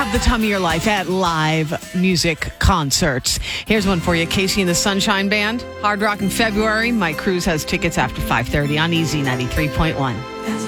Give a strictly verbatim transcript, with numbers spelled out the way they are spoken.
of the time of your life at live music concerts. Here's one for you. Casey and the Sunshine Band. Hard Rock in February. Mike Cruz has tickets after five thirty on Easy ninety-three point one.